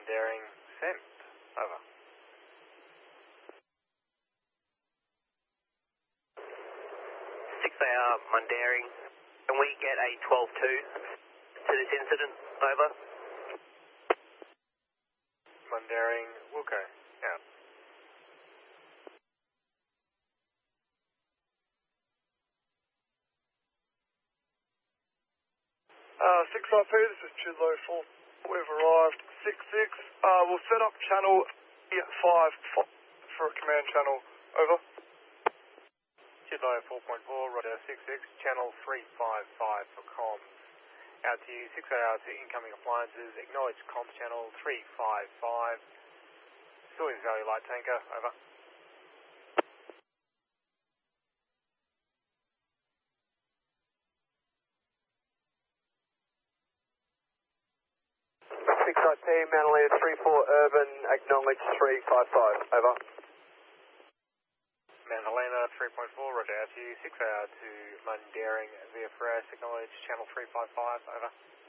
Mundaring, sent. Over. 6AR Mundaring. Can we get a 12-2 to this incident? Over. Mundaring, Wilco, out. Six IP, this is Chidlow 4. We've arrived 6-6. We'll set up channel 5 for a command channel. Over. Chidlow 4.4, Roger 66, channel 355 for comms. Out to you, 6AR to incoming appliances, acknowledge comms channel 355. Sawyer Valley Light Tanker, over. IP, Manalea 34 Urban, acknowledge 355, over. Manalena 3.4, Roger, out to you, 6AR to Mundaring, VFRS, acknowledge channel 355, over.